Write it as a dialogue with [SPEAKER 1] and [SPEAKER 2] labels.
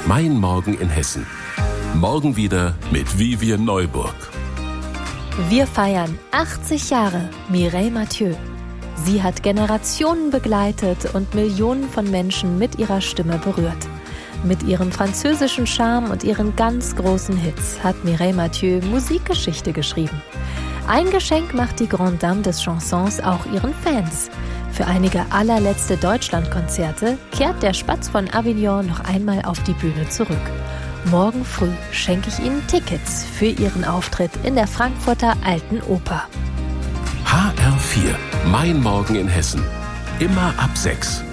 [SPEAKER 1] Mein Morgen in Hessen. Morgen wieder mit Vivian Neuburg.
[SPEAKER 2] Wir feiern 80 Jahre Mireille Mathieu. Sie hat Generationen begleitet und Millionen von Menschen mit ihrer Stimme berührt. Mit ihrem französischen Charme und ihren ganz großen Hits hat Mireille Mathieu Musikgeschichte geschrieben. Ein Geschenk macht die Grande Dame des Chansons auch ihren Fans. Für einige allerletzte Deutschlandkonzerte kehrt der Spatz von Avignon noch einmal auf die Bühne zurück. Morgen früh schenke ich Ihnen Tickets für Ihren Auftritt in der Frankfurter Alten Oper.
[SPEAKER 1] HR4, Mein Morgen in Hessen. Immer ab 6.